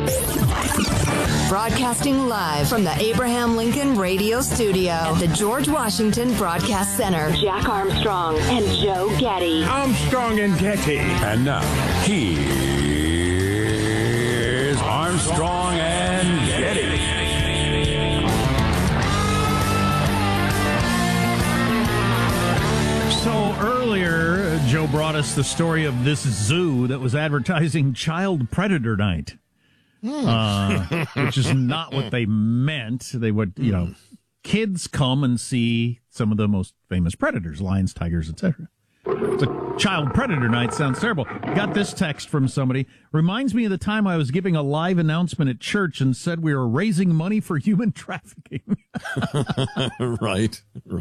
Broadcasting live from the Abraham Lincoln Radio Studio at the George Washington Broadcast Center. Jack Armstrong and Joe Getty. Armstrong and Getty. And now, here's Armstrong and Getty. So earlier, Joe brought us the story of this zoo that was advertising Child Predator Night. Which is not what they meant. They would, kids come and see some of the most famous predators, lions, tigers, etc. The Child Predator Night sounds terrible. Got this text from somebody. Reminds me of the time I was giving a live announcement at church and said we were raising money for human trafficking. Right.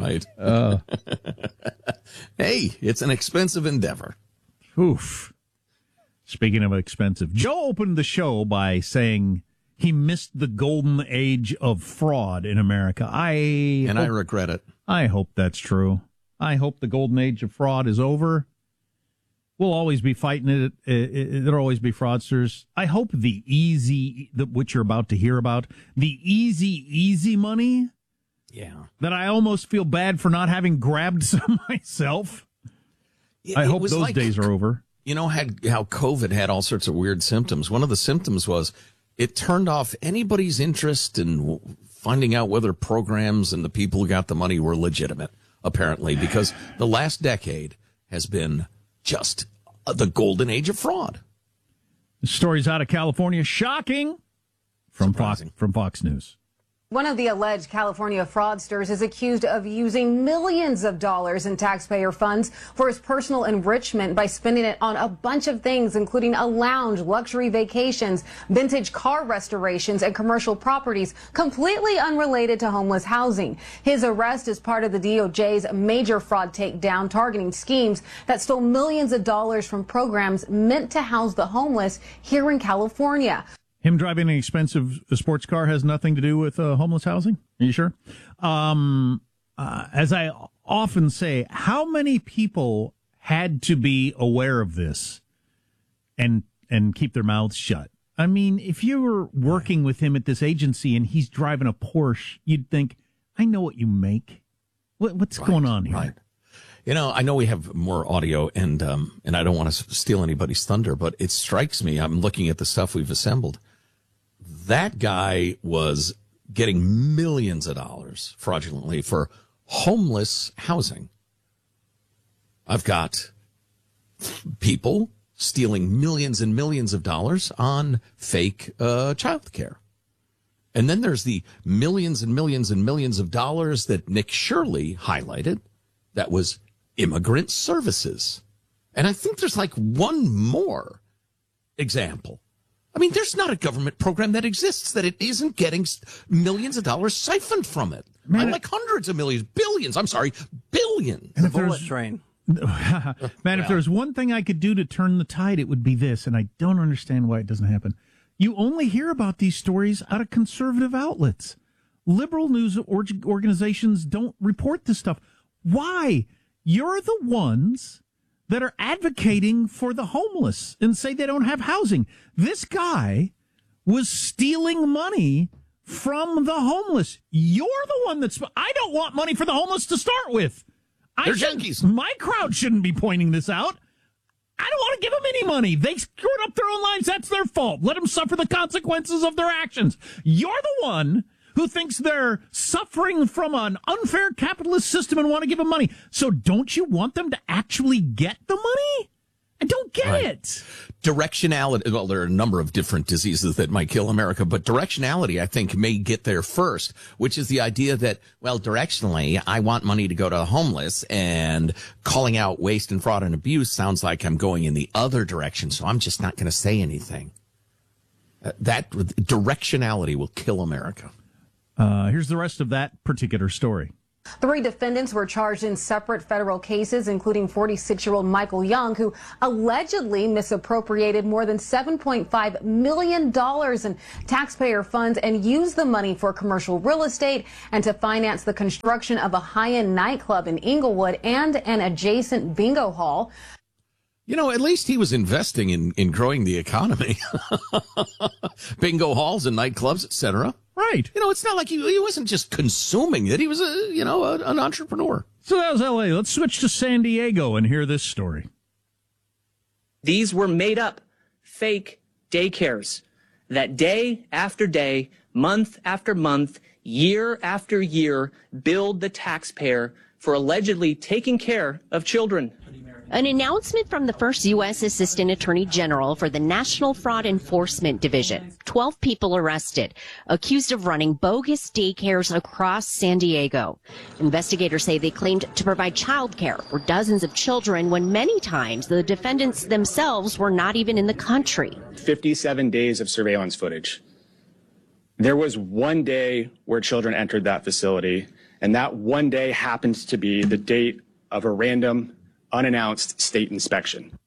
Hey, it's an expensive endeavor. Oof. Speaking of expensive, Joe opened the show by saying he missed the golden age of fraud in America. I regret it. I hope that's true. I hope the golden age of fraud is over. We'll always be fighting it. There'll always be fraudsters. I hope which you're about to hear about, the easy money. Yeah. That I almost feel bad for not having grabbed some myself. I hope those days are over. You know how COVID had all sorts of weird symptoms. One of the symptoms was it turned off anybody's interest in finding out whether programs and the people who got the money were legitimate, apparently, because the last decade has been just the golden age of fraud. The story's out of California. Shocking. From Fox News. One of the alleged California fraudsters is accused of using millions of dollars in taxpayer funds for his personal enrichment by spending it on a bunch of things, including a lounge, luxury vacations, vintage car restorations, and commercial properties completely unrelated to homeless housing. His arrest is part of the DOJ's major fraud takedown targeting schemes that stole millions of dollars from programs meant to house the homeless here in California. Him driving an expensive sports car has nothing to do with homeless housing? Are you sure? As I often say, how many people had to be aware of this and keep their mouths shut? I mean, if you were working with him at this agency and he's driving a Porsche, you'd think, I know what you make. What's going on here? Right. I know we have more audio, and I don't want to steal anybody's thunder, but it strikes me, I'm looking at the stuff we've assembled. That guy was getting millions of dollars fraudulently for homeless housing. I've got people stealing millions and millions of dollars on fake child care. And then there's the millions and millions and millions of dollars that Nick Shirley highlighted. That was immigrant services. And I think there's like one more example. I mean, there's not a government program that exists that it isn't getting millions of dollars siphoned from it. Man, like hundreds of millions, billions. And if bullet train. Man, if there's one thing I could do to turn the tide, it would be this. And I don't understand why it doesn't happen. You only hear about these stories out of conservative outlets. Liberal news organizations don't report this stuff. Why? You're the ones that are advocating for the homeless and say they don't have housing. This guy was stealing money from the homeless. You're the one I don't want money for the homeless to start with. They're junkies. My crowd shouldn't be pointing this out. I don't want to give them any money. They screwed up their own lives. That's their fault. Let them suffer the consequences of their actions. You're the one who thinks they're suffering from an unfair capitalist system and want to give them money. So don't you want them to actually get the money? I don't get it. Directionality. Well, there are a number of different diseases that might kill America, but directionality, I think, may get there first, which is the idea that, well, directionally, I want money to go to the homeless, and calling out waste and fraud and abuse sounds like I'm going in the other direction, so I'm just not going to say anything. That directionality will kill America. Here's the rest of that particular story. 3 defendants were charged in separate federal cases, including 46-year-old Michael Young, who allegedly misappropriated more than $7.5 million in taxpayer funds and used the money for commercial real estate and to finance the construction of a high-end nightclub in Inglewood and an adjacent bingo hall. At least he was investing in growing the economy. Bingo halls and nightclubs, etc. Right. It's not like he wasn't just consuming it. He was an entrepreneur. So that was L.A. Let's switch to San Diego and hear this story. These were made up, fake daycares that day after day, month after month, year after year, billed the taxpayer for allegedly taking care of children. An announcement from the first U.S. Assistant Attorney General for the National Fraud Enforcement Division. 12 people arrested, accused of running bogus daycares across San Diego. Investigators say they claimed to provide child care for dozens of children when many times the defendants themselves were not even in the country. 57 days of surveillance footage. There was one day where children entered that facility, and that one day happens to be the date of a random unannounced state inspection.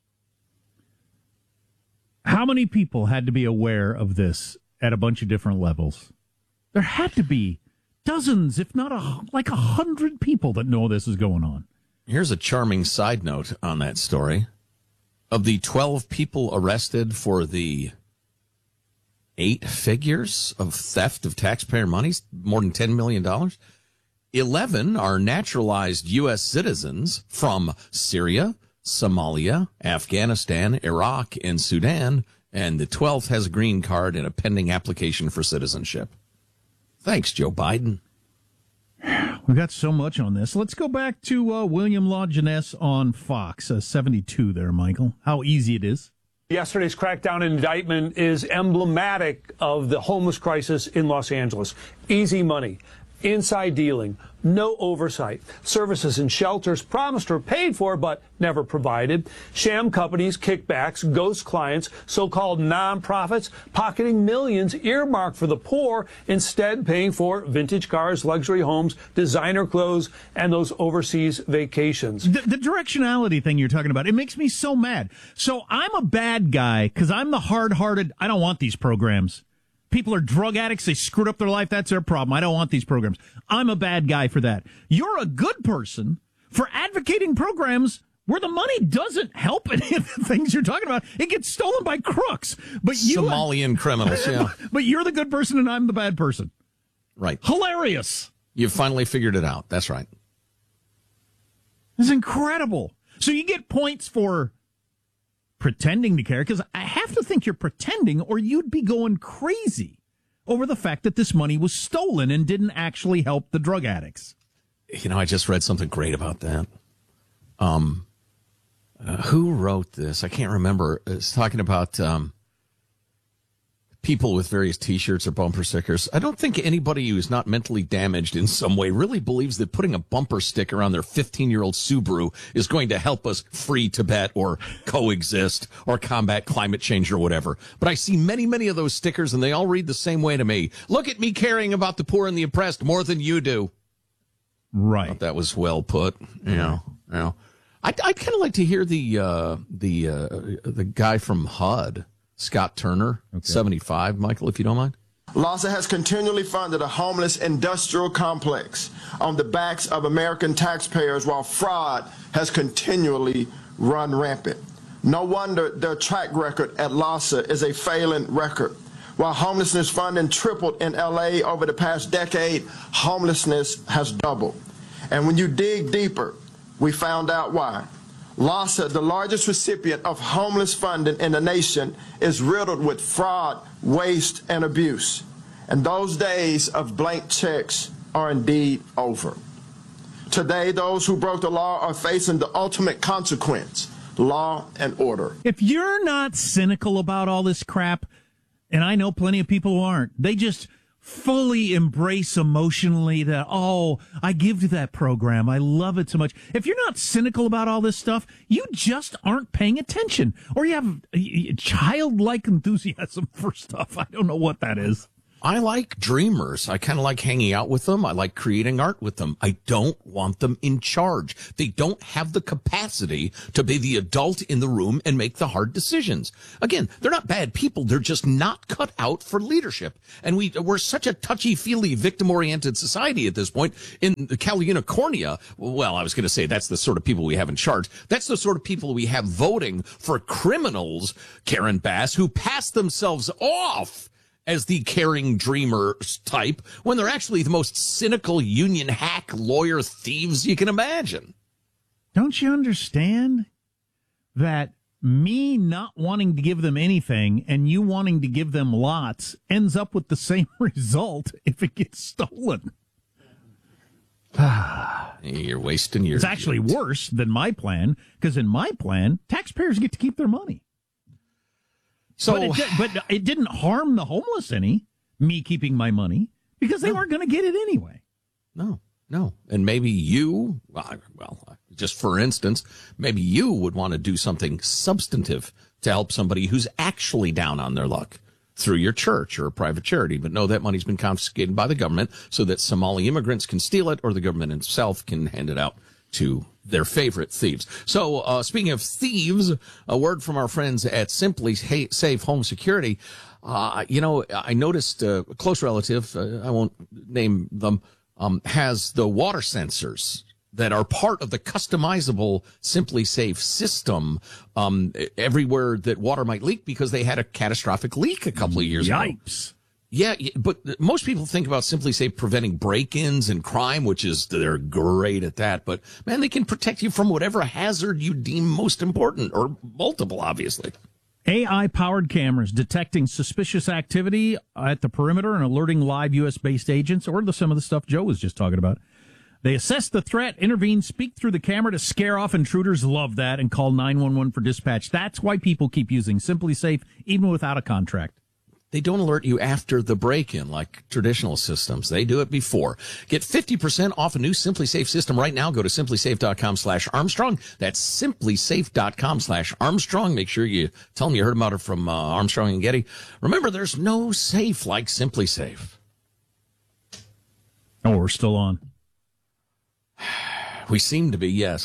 How many people had to be aware of this at a bunch of different levels? There had to be dozens, if not 100 people that know this is going on. Here's a charming side note on that story. Of the 12 people arrested for the 8 figures of theft of taxpayer money, more than $10 million, 11 are naturalized U.S. citizens from Syria, Somalia, Afghanistan, Iraq, and Sudan, and the 12th has a green card and a pending application for citizenship. Thanks, Joe Biden. We've got so much on this. Let's go back to William Law Janess on Fox, 72 there, Michael. How easy it is. Yesterday's crackdown indictment is emblematic of the homeless crisis in Los Angeles. Easy money. Inside dealing, no oversight. Services and shelters promised or paid for, but never provided. Sham companies, kickbacks, ghost clients, so-called nonprofits, pocketing millions earmarked for the poor, instead paying for vintage cars, luxury homes, designer clothes, and those overseas vacations. The directionality thing you're talking about, it makes me so mad. So I'm a bad guy because I'm the hard-hearted, I don't want these programs. People are drug addicts. They screwed up their life. That's their problem. I don't want these programs. I'm a bad guy for that. You're a good person for advocating programs where the money doesn't help any of the things you're talking about. It gets stolen by crooks. But Somalian criminals, yeah. But you're the good person and I'm the bad person. Right. Hilarious. You've finally figured it out. That's right. It's incredible. So you get points for pretending to care, because I have to think you're pretending or you'd be going crazy over the fact that this money was stolen and didn't actually help the drug addicts. I just read something great about that. Who wrote this? I can't remember. It's talking about people with various T-shirts or bumper stickers. I don't think anybody who's not mentally damaged in some way really believes that putting a bumper sticker on their 15-year-old Subaru is going to help us free Tibet or coexist or combat climate change or whatever. But I see many, many of those stickers, and they all read the same way to me. Look at me caring about the poor and the oppressed more than you do. Right. I thought that was well put. I'd kind of like to hear the guy from HUD. Scott Turner, 75, Michael, if you don't mind. LAHSA has continually funded a homeless industrial complex on the backs of American taxpayers while fraud has continually run rampant. No wonder their track record at LAHSA is a failing record. While homelessness funding tripled in LA over the past decade, homelessness has doubled. And when you dig deeper, we found out why. LAHSA, the largest recipient of homeless funding in the nation, is riddled with fraud, waste, and abuse. And those days of blank checks are indeed over. Today, those who broke the law are facing the ultimate consequence, law and order. If you're not cynical about all this crap, and I know plenty of people who aren't, they just fully embrace emotionally that, I give to that program. I love it so much. If you're not cynical about all this stuff, you just aren't paying attention. Or you have childlike enthusiasm for stuff. I don't know what that is. I like dreamers. I kind of like hanging out with them. I like creating art with them. I don't want them in charge. They don't have the capacity to be the adult in the room and make the hard decisions. Again, they're not bad people. They're just not cut out for leadership. And we're such a touchy-feely, victim-oriented society at this point. In Cal Unicornia, well, I was going to say that's the sort of people we have in charge. That's the sort of people we have voting for criminals, Karen Bass, who pass themselves off as the caring dreamer type when they're actually the most cynical union hack lawyer thieves you can imagine. Don't you understand that me not wanting to give them anything and you wanting to give them lots ends up with the same result if it gets stolen? You're wasting your... It's actually worse than my plan, because in my plan, taxpayers get to keep their money. So, but it didn't harm the homeless any, me keeping my money, because they weren't going to get it anyway. No. And maybe you, well, just for instance, maybe you would want to do something substantive to help somebody who's actually down on their luck through your church or a private charity. But no, that money's been confiscated by the government so that Somali immigrants can steal it, or the government itself can hand it out to their favorite thieves. So, speaking of thieves, a word from our friends at Simply Safe Home Security. I noticed a close relative, I won't name them, has the water sensors that are part of the customizable Simply Safe system everywhere that water might leak, because they had a catastrophic leak a couple of years ago. Yipes. Yeah, but most people think about Simply Safe preventing break-ins and crime, which is, they're great at that. But, man, they can protect you from whatever hazard you deem most important, or multiple, obviously. AI-powered cameras detecting suspicious activity at the perimeter and alerting live U.S.-based agents, or some of the stuff Joe was just talking about. They assess the threat, intervene, speak through the camera to scare off intruders. Love that. And call 911 for dispatch. That's why people keep using Simply Safe, even without a contract. They don't alert you after the break-in like traditional systems. They do it before. Get 50% off a new Simply Safe system right now. Go to simplysafe.com/Armstrong. That's simplysafe.com/Armstrong. Make sure you tell them you heard about it from Armstrong and Getty. Remember, there's no safe like Simply Safe. Oh, we're still on. We seem to be, yes.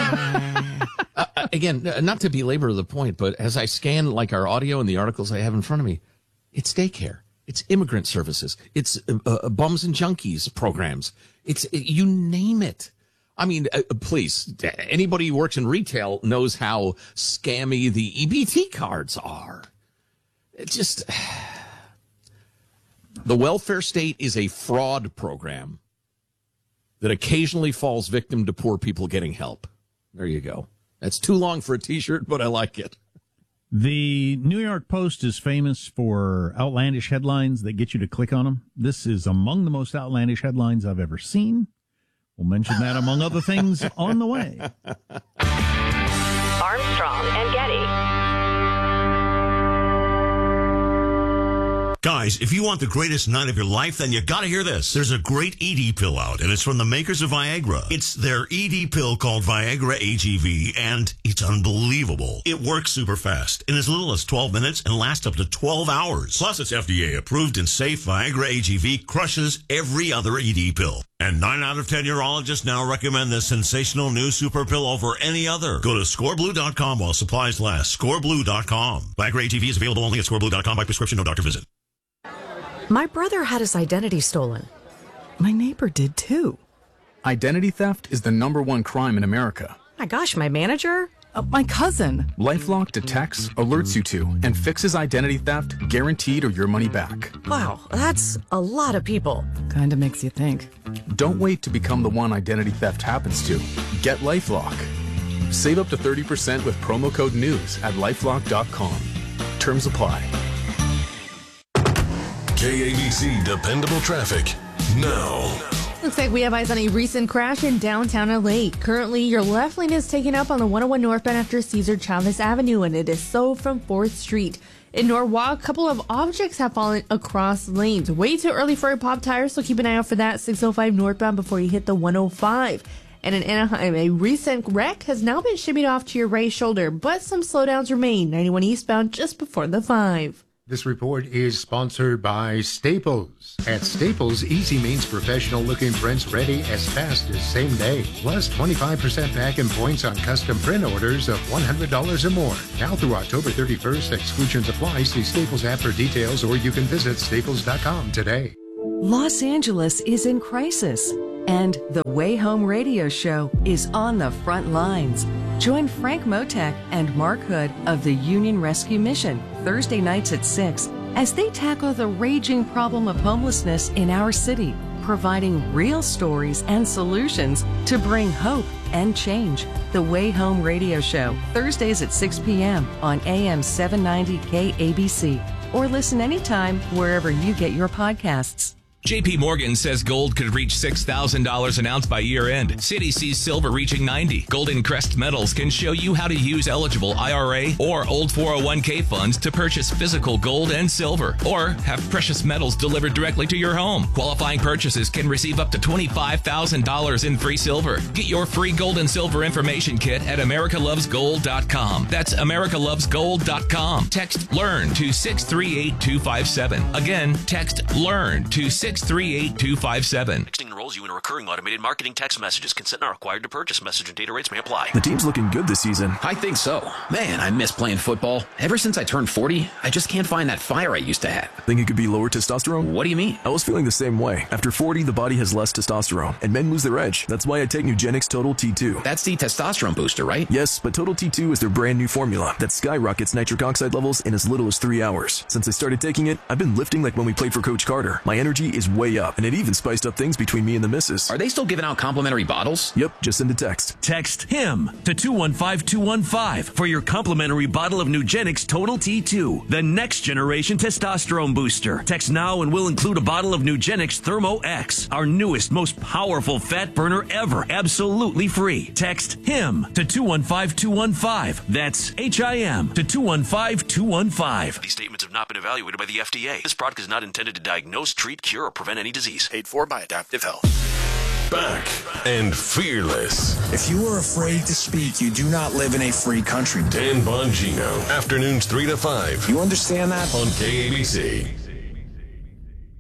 Again, not to belabor the point, but as I scan like our audio and the articles I have in front of me, it's daycare, it's immigrant services, it's bums and junkies programs, you name it. I mean, please, anybody who works in retail knows how scammy the EBT cards are. It's just, the welfare state is a fraud program that occasionally falls victim to poor people getting help. There you go. That's too long for a T-shirt, but I like it. The New York Post is famous for outlandish headlines that get you to click on them. This is among the most outlandish headlines I've ever seen. We'll mention that among other things on the way. Armstrong and Getty. Guys, if you want the greatest night of your life, then you gotta hear this. There's a great ED pill out, and it's from the makers of Viagra. It's their ED pill called Viagra AGV, and it's unbelievable. It works super fast, in as little as 12 minutes, and lasts up to 12 hours. Plus, it's FDA approved and safe. Viagra AGV crushes every other ED pill. And 9 out of 10 urologists now recommend this sensational new super pill over any other. Go to scoreblue.com while supplies last. Scoreblue.com. Viagra AGV is available only at scoreblue.com by prescription, no doctor visit. My brother had his identity stolen. My neighbor did too. Identity theft is the #1 crime in America. My gosh, my manager? My cousin. LifeLock detects, alerts you to, and fixes identity theft, guaranteed or your money back. Wow, that's a lot of people. Kinda makes you think. Don't wait to become the one identity theft happens to. Get LifeLock. Save up to 30% with promo code NEWS at LifeLock.com. Terms apply. KABC Dependable Traffic now. Looks like we have eyes on a recent crash in downtown LA. Currently, your left lane is taken up on the 101 northbound after Cesar Chavez Avenue, and it is so from 4th Street. In Norwalk, a couple of objects have fallen across lanes. Way too early for a pop tire, so keep an eye out for that 605 northbound before you hit the 105. And in Anaheim, a recent wreck has now been shimmied off to your right shoulder, but some slowdowns remain. 91 eastbound just before the 5. This report is sponsored by Staples. At Staples, easy means professional-looking prints ready as fast as same day. Plus 25% back in points on custom print orders of $100 or more. Now through October 31st, exclusions apply. See Staples app for details, or you can visit staples.com today. Los Angeles is in crisis, and the Way Home radio show is on the front lines. Join Frank Motek and Mark Hood of the Union Rescue Mission Thursday nights at 6 as they tackle the raging problem of homelessness in our city, providing real stories and solutions to bring hope and change. The Way Home radio show, Thursdays at 6 p.m. on AM 790 KABC, or listen anytime wherever you get your podcasts. JP Morgan says gold could reach $6,000 an ounce by year end. Citi sees silver reaching 90. Golden Crest Metals can show you how to use eligible IRA or old 401k funds to purchase physical gold and silver, or have precious metals delivered directly to your home. Qualifying purchases can receive up to $25,000 in free silver. Get your free gold and silver information kit at americalovesgold.com. That's americalovesgold.com. Text LEARN to 638257. Again, text LEARN to 638257. Texting enrolls you in a recurring automated marketing text messages. Consent not required to purchase. Message and data rates may apply. The team's looking good this season. I think so. Man, I miss playing football. Ever since I turned 40, I just can't find that fire I used to have. Think it could be lower testosterone? What do you mean? I was feeling the same way. After 40, the body has less testosterone, and men lose their edge. That's why I take Nugenix Total T2. That's the testosterone booster, right? Yes, but Total T2 is their brand new formula that skyrockets nitric oxide levels in as little as 3 hours. Since I started taking it, I've been lifting like when we played for Coach Carter. My energy is way up, and it even spiced up things between me and the missus. Are they still giving out complimentary bottles? Yep, just send a text. Text HIM to 215-215 for your complimentary bottle of Nugenix Total T2, the next generation testosterone booster. Text now and we'll include a bottle of Nugenix Thermo X, our newest, most powerful fat burner ever, absolutely free. Text HIM to 215-215. That's HIM to 215-215. These statements have not been evaluated by the FDA. This product is not intended to diagnose, treat, cure, or prevent any disease. Paid for by Adaptive Health. Back and fearless. If you are afraid to speak, you do not live in a free country. Dan Bongino. Afternoons 3 to 5. You understand that? On KABC.